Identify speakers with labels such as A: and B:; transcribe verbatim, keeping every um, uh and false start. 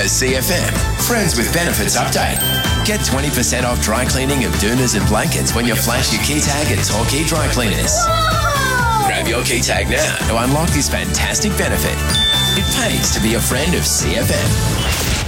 A: A C F M Friends with Benefits update. Get twenty percent off dry cleaning of doonas and blankets when you flash your key tag at Torquay Dry Cleaners. Whoa! Grab your key tag now to unlock this fantastic benefit. It pays to be a friend of C F M.